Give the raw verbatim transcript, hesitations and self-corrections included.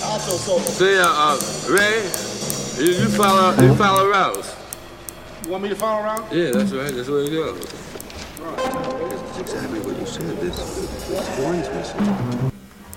alto solo. See, uh, uh, Ray, you, you follow, you follow Rouse. You want me to follow around? Yeah, that's right. That's where it goes. That's exactly what you said. This, this horn's missing.